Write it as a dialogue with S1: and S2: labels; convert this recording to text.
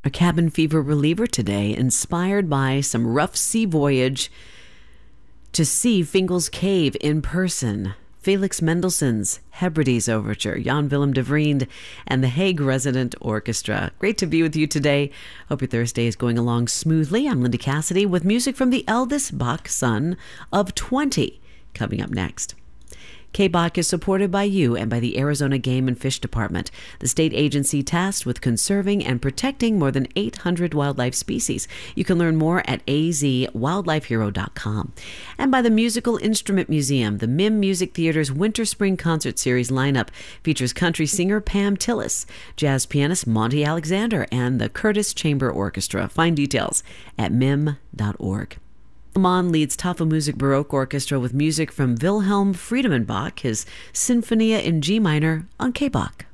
S1: A cabin fever reliever today, inspired by some rough sea voyage to see Fingal's Cave in person. Felix Mendelssohn's Hebrides Overture, Jan Willem de Vriend, and the Hague Resident Orchestra. Great to be with you today. Hope your Thursday is going along smoothly. I'm Linda Cassidy with music from the eldest Bach son of 20 coming up next. KBOC is supported by you and by the Arizona Game and Fish Department, the state agency tasked with conserving and protecting more than 800 wildlife species. You can learn more at azwildlifehero.com. And by the Musical Instrument Museum, the MIM Music Theater's Winter-Spring Concert Series lineup features country singer Pam Tillis, jazz pianist Monty Alexander, and the Curtis Chamber Orchestra. Find details at mim.org. Mann leads Tafelmusik Baroque Orchestra with music from Wilhelm Friedemann Bach, his Sinfonia in G minor on KBOC.